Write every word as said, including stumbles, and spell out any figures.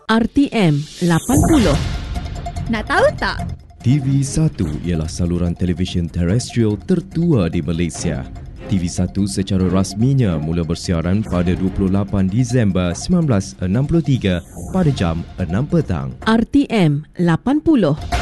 R T M lapan puluh. Nak tahu tak? T V satu ialah saluran televisyen terestrial tertua di Malaysia. T V satu secara rasminya mula bersiaran pada dua puluh lapan Disember seribu sembilan ratus enam puluh tiga pada jam enam petang. R T M lapan puluh.